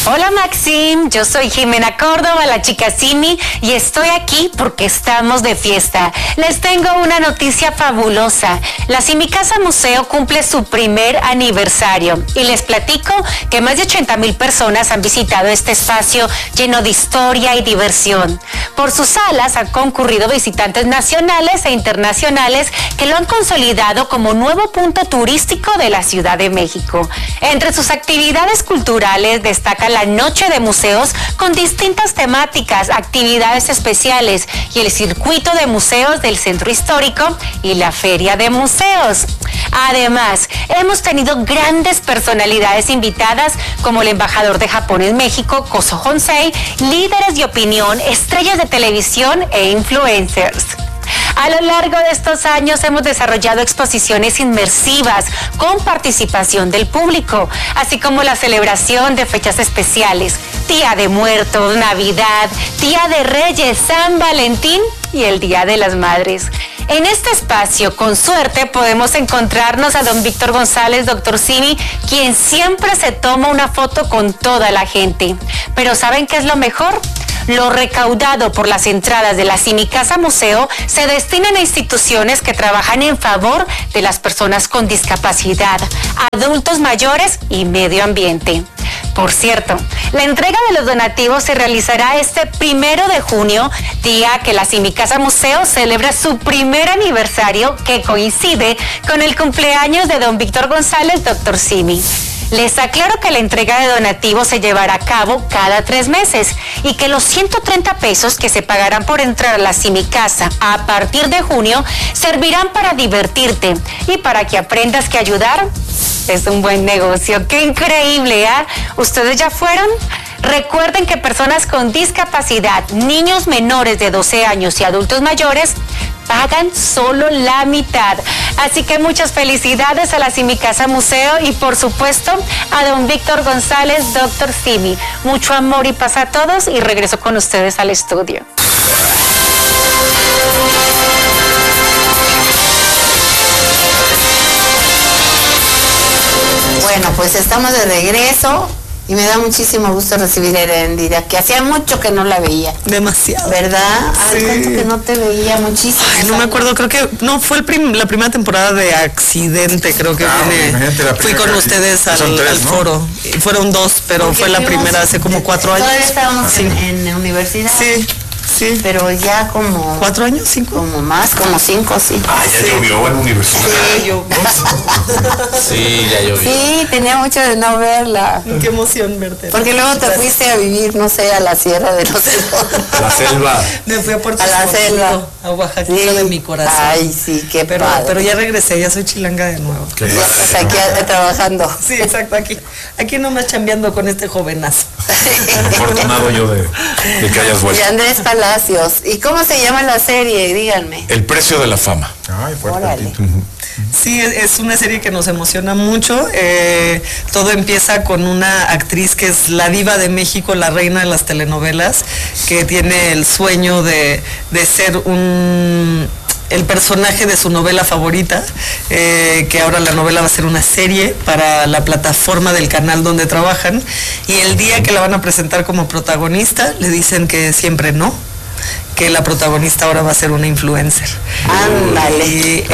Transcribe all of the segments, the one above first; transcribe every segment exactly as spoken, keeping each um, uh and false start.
Hola Maxim, yo soy Jimena Córdoba, la chica Simi, y estoy aquí porque estamos de fiesta. Les tengo una noticia fabulosa. La Simi Casa Museo cumple su primer aniversario y les platico que más de ochenta mil personas han visitado este espacio lleno de historia y diversión. Por sus salas han concurrido visitantes nacionales e internacionales que lo han consolidado como nuevo punto turístico de la Ciudad de México. Entre sus actividades culturales destaca la Noche de Museos con distintas temáticas, actividades especiales y el circuito de museos del Centro Histórico y la Feria de Museos. Además, hemos tenido grandes personalidades invitadas como el embajador de Japón en México, Kozo Honsei, líderes de opinión, estrellas de televisión e influencers. A lo largo de estos años hemos desarrollado exposiciones inmersivas con participación del público, así como la celebración de fechas especiales, Día de Muertos, Navidad, Día de Reyes, San Valentín y el Día de las Madres. En este espacio, con suerte, podemos encontrarnos a don Víctor González, doctor Simi, quien siempre se toma una foto con toda la gente. Pero ¿saben qué es lo mejor? Lo recaudado por las entradas de la Simi Casa Museo se destinan a instituciones que trabajan en favor de las personas con discapacidad, adultos mayores y medio ambiente. Por cierto, la entrega de los donativos se realizará este primero de junio, día que la Simi Casa Museo celebra su primer aniversario, que coincide con el cumpleaños de don Víctor González, doctor Simi. Les aclaro que la entrega de donativos se llevará a cabo cada tres meses y que los ciento treinta pesos que se pagarán por entrar a la Simi Casa a partir de junio servirán para divertirte y para que aprendas que ayudar es un buen negocio. ¡Qué increíble! ¿eh? ¿Ustedes ya fueron? Recuerden que personas con discapacidad, niños menores de doce años y adultos mayores pagan solo la mitad. Así que muchas felicidades a la Simi Casa Museo y por supuesto a don Víctor González, doctor Simi. Mucho amor y paz a todos y regreso con ustedes al estudio. Bueno, pues estamos de regreso. Y me da muchísimo gusto recibir a Erendira, que hacía mucho que no la veía. Demasiado. ¿Verdad? Sí. Hace tanto que no te veía muchísimo. Ay, no me acuerdo, creo que no, fue el prim, la primera temporada de Accidente, creo que ah, vine, fui con ustedes al, tres, al foro. ¿No? Fueron dos, pero porque fue la primera hace como cuatro años. Todavía estábamos sí. en, en universidad. Sí. Sí. Pero ya como... ¿Cuatro años? ¿Cinco? Como más, como cinco, sí. Ah, ya sí. llovió en la universidad. Sí, llovió. Sí, ya llovió. Sí, tenía mucho de no verla. Qué emoción verte. Porque luego te fuiste a vivir, no sé, a la sierra de no sé dónde. A la selva. Me fui a Puerto A la selva. A Oaxaca, sí. de mi corazón. Ay, sí, qué pero, padre. pero ya regresé, ya soy chilanga de nuevo. Qué ya estás aquí a, trabajando. Sí, exacto, aquí. Aquí nomás chambeando con este jovenazo. Afortunado yo de, de que hayas vuelto. Y Andrés Palacios. ¿Y cómo se llama la serie? Díganme. El precio de la fama. Ay, Órale. Sí, es una serie que nos emociona mucho. Eh, todo empieza con una actriz que es la diva de México, la reina de las telenovelas, que tiene el sueño de, de ser un... el personaje de su novela favorita, eh, que ahora la novela va a ser una serie para la plataforma del canal donde trabajan, y el día que la van a presentar como protagonista le dicen que siempre no, que la protagonista ahora va a ser una influencer. Ándale. Y...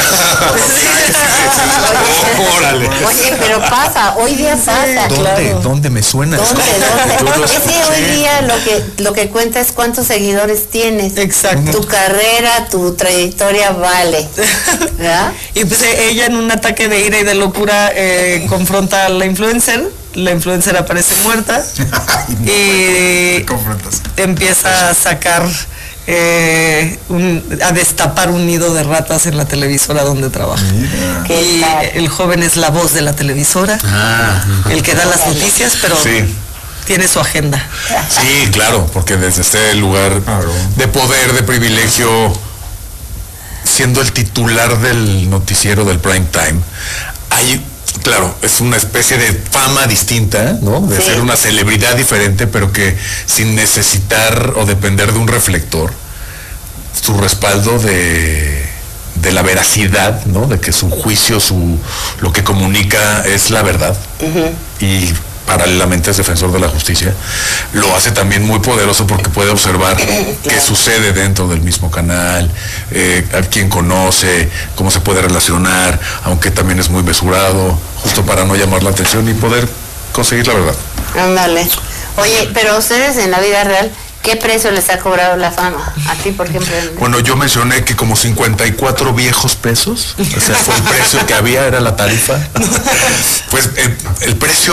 Órale. Oye, pero pasa, hoy día pasa. ¿Dónde? Claro. ¿Dónde me suena? ¿Dónde? Yo ¿Dónde? lo Es que escuché. hoy día lo que lo que cuenta es cuántos seguidores tienes. Exacto. Tu carrera, tu trayectoria vale. ¿Verdad? Y pues ella en un ataque de ira y de locura eh, confronta a la influencer. La influencer aparece muerta y empieza a sacar eh, un, a destapar un nido de ratas en la televisora donde trabaja. ¿Qué Y tal? el joven es la voz de la televisora, Ah, el que da las noticias, pero sí. tiene su agenda. Sí, claro, porque desde este lugar de poder, de privilegio, siendo el titular del noticiero del prime time, hay, claro, es una especie de fama distinta, ¿no? De Sí. ser una celebridad diferente, pero que sin necesitar o depender de un reflector, su respaldo de, de la veracidad, ¿no? De que su juicio, su lo que comunica es la verdad. Uh-huh. Y paralelamente es defensor de la justicia, lo hace también muy poderoso porque puede observar qué sucede dentro del mismo canal, eh, a quién conoce, cómo se puede relacionar, aunque también es muy mesurado, justo para no llamar la atención y poder conseguir la verdad. Ándale. Oye, pero ustedes en la vida real, ¿qué precio les ha cobrado la fama? A ti, por ejemplo. Bueno, yo mencioné que como cincuenta y cuatro viejos pesos, o sea, fue el precio que había, era la tarifa. Pues el, el precio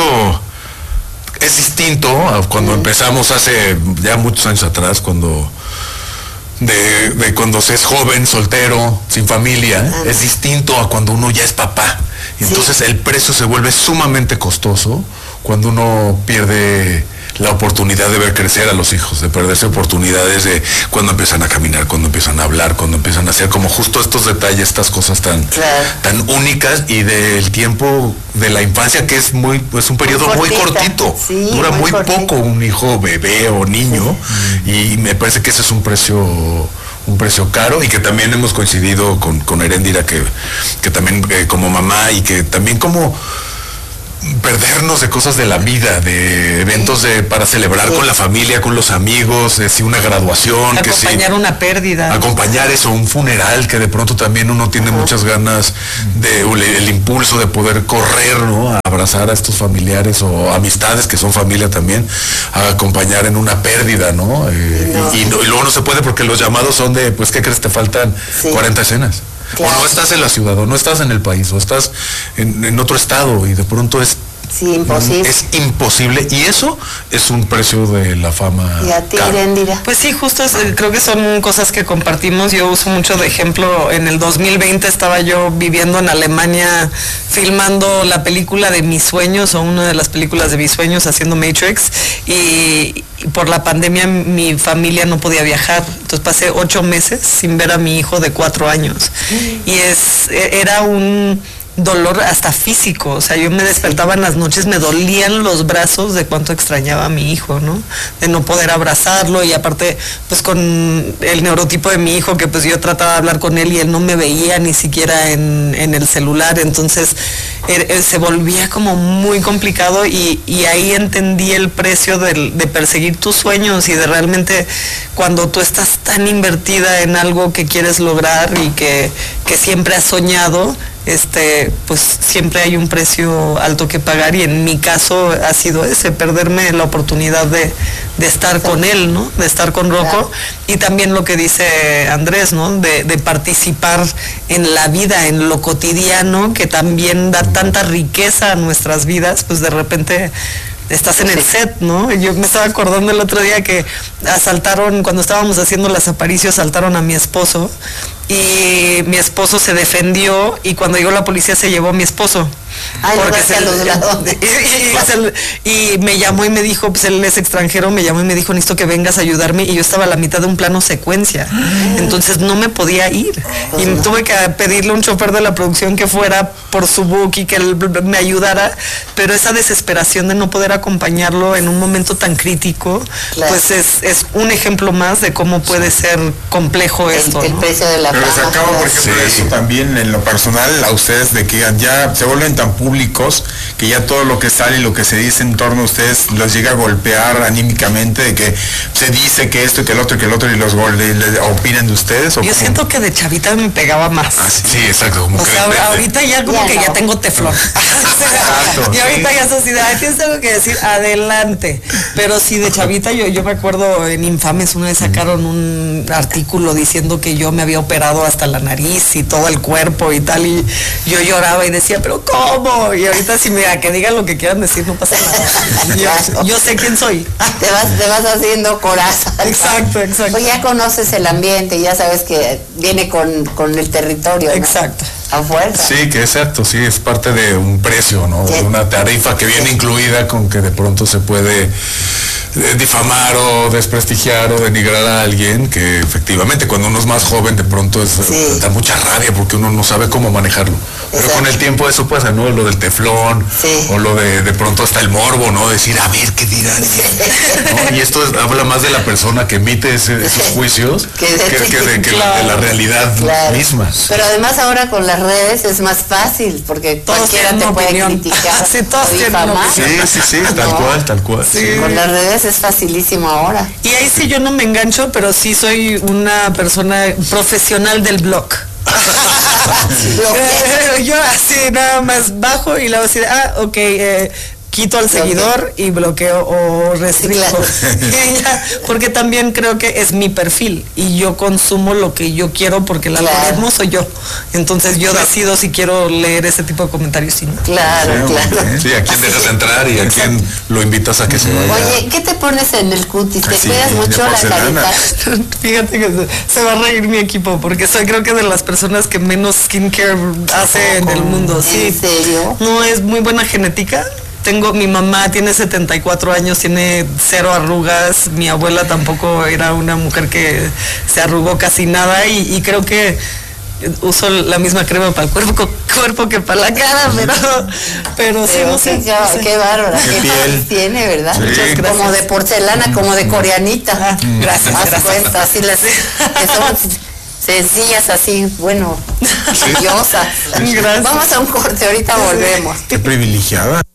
es distinto a cuando empezamos hace ya muchos años atrás, cuando de, de cuando se es joven, soltero, sin familia, ah. es distinto a cuando uno ya es papá. Y entonces sí. el precio se vuelve sumamente costoso cuando uno pierde la oportunidad de ver crecer a los hijos, de perderse oportunidades de cuando empiezan a caminar, cuando empiezan a hablar, cuando empiezan a hacer como justo estos detalles, estas cosas tan, claro. tan únicas, y del tiempo de la infancia, que es muy, es un periodo muy, muy cortito, sí, dura muy, muy poco un hijo bebé o niño, sí. y me parece que ese es un precio un precio caro, y que también hemos coincidido con, con Heréndira, que, que también eh, como mamá, y que también como perdernos de cosas de la vida, de eventos de para celebrar sí. con la familia, con los amigos, de si una graduación, acompañar que si, una pérdida, acompañar eso, un funeral, que de pronto también uno tiene Ajá. muchas ganas de el, el impulso de poder correr, ¿no? A abrazar a estos familiares o amistades que son familia también, a acompañar en una pérdida, ¿no? Eh, no. Y, y, no, y luego no se puede porque los llamados son de, pues, ¿qué crees? Te faltan sí. cuarenta escenas. Claro. O no estás en la ciudad, o no estás en el país, o estás en, en otro estado, y de pronto es sí, imposible. Es imposible, y eso es un precio de la fama. ¿Y a ti, Heréndira? Pues sí, justo es, creo que son cosas que compartimos. Yo uso mucho de ejemplo, en el dos mil veinte estaba yo viviendo en Alemania filmando la película de mis sueños, o una de las películas de mis sueños, haciendo Matrix, y, y por la pandemia mi familia no podía viajar, entonces pasé ocho meses sin ver a mi hijo de cuatro años, y es era un dolor hasta físico, o sea, yo me despertaba en las noches, me dolían los brazos de cuánto extrañaba a mi hijo, ¿no? De no poder abrazarlo, y aparte, pues con el neurotipo de mi hijo, que pues yo trataba de hablar con él y él no me veía ni siquiera en, en el celular, entonces er, se volvía como muy complicado, y, y ahí entendí el precio de, de perseguir tus sueños, y de realmente cuando tú estás tan invertida en algo que quieres lograr y que, que siempre has soñado, este, pues siempre hay un precio alto que pagar, y en mi caso ha sido ese, perderme la oportunidad de, de estar con él, ¿no? De estar con Rocco, claro. Y también lo que dice Andrés, ¿no? De, de participar en la vida, en lo cotidiano, que también da tanta riqueza a nuestras vidas, pues de repente estás en el set, ¿no? Yo me estaba acordando el otro día que asaltaron, cuando estábamos haciendo las Aparicio, asaltaron a mi esposo, y mi esposo se defendió, y cuando llegó la policía se llevó a mi esposo. Ay, porque se, los y, y, y me llamó y me dijo, pues él es extranjero, me llamó y me dijo, necesito que vengas a ayudarme, y yo estaba a la mitad de un plano secuencia, entonces no me podía ir, y tuve que pedirle a un chofer de la producción que fuera por su book y que él me ayudara, pero esa desesperación de no poder acompañarlo en un momento tan crítico, claro. pues es, es un ejemplo más de cómo puede ser complejo el, esto, el ¿no? precio de la pero les acabo, por ejemplo, sí. eso también en lo personal a ustedes, de que ya se vuelven tan públicos que ya todo lo que sale y lo que se dice en torno a ustedes los llega a golpear anímicamente, de que se dice que esto, que el otro, que el otro, y los goles opinan de ustedes. ¿O yo cómo? Siento que de chavita me pegaba más. Ah, sí, sí, exacto. Como o que sea, de, ahorita ya como ya que no. ya tengo teflón. Exacto, y ahorita sí. ya es así, de, ay, tienes algo que decir, adelante. Pero sí, de chavita yo, yo me acuerdo en Infames una vez sacaron un artículo diciendo que yo me había operado hasta la nariz y todo el cuerpo y tal, y yo lloraba y decía, pero ¿cómo? Y ahorita si mira, que digan lo que quieran decir, no pasa nada. Yo, yo sé quién soy. Te vas, te vas haciendo corazón. Exacto, exacto. Pues ya conoces el ambiente, ya sabes que viene con, con el territorio, ¿no? Exacto. A fuerza. Sí, que exacto, sí, es parte de un precio, ¿no? De una tarifa que viene incluida con que de pronto se puede eh, difamar o desprestigiar o denigrar a alguien, que efectivamente cuando uno es más joven de pronto es, Sí. da mucha rabia porque uno no sabe cómo manejarlo. Pero Exacto. con el tiempo eso pasa, ¿no? Lo del teflón, Sí. o lo de de pronto hasta el morbo, ¿no? Decir, a ver, ¿qué dirán? ¿No? Y esto es- habla más de la persona que emite ese- esos juicios Que que, de- que de, que Claro. de la realidad Claro. misma. Pero además ahora con las redes es más fácil, porque Todos cualquiera tienen te puede opinión. criticar Sí, todos o tienen difamar. Sí, sí, sí, tal No. cual, tal cual. Sí. Con las redes es facilísimo ahora. Y ahí sí yo no me engancho, pero sí soy una persona profesional del blog. Lo que- Eh, yo así nada más bajo y luego así, ah, ok, eh, quito al seguidor y bloqueo o restringo. claro. Y ya, porque también creo que es mi perfil y yo consumo lo que yo quiero porque el Claro. algoritmo soy yo. Entonces yo decido si quiero leer ese tipo de comentarios o no. Claro, Sí, claro. ¿eh? Sí, a quién dejas entrar y a quién lo invitas a que se vaya. Oye, ¿qué te pones en el cutis? ¿Te Así, cuidas de mucho la porcelana. carita? Fíjate que se, se va a reír mi equipo porque soy creo que de las personas que menos skincare hace en el mundo. Sí. ¿En serio? No es muy buena genética. Tengo, mi mamá tiene setenta y cuatro años, tiene cero arrugas, mi abuela tampoco era una mujer que se arrugó casi nada y, y creo que uso la misma crema para el cuerpo, cuerpo que para la cara, pero, pero sí, Pero no sé. qué, no sé. qué bárbara, Qué qué piel. piel tiene, ¿verdad? Sí. Muchas gracias. Como de porcelana, como de coreanita. Ah, gracias, Haz gracias. cuenta, así las que son sencillas, así, bueno, brillosas. Gracias. Vamos a un corte, ahorita volvemos. Qué privilegiada.